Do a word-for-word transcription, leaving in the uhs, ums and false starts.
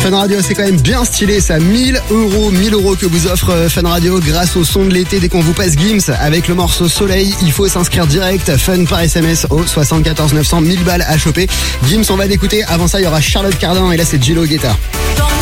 Fun Radio, c'est quand même bien stylé, ça. mille euros, mille euros que vous offre Fun Radio grâce au son de l'été dès qu'on vous passe Gims avec le morceau Soleil. Il faut s'inscrire direct, Fun par S M S au soixante-quatorze neuf cents, mille balles à choper. Gims, on va l'écouter. Avant ça, il y aura Charlotte Cardin et là, c'est Gillo Guetta.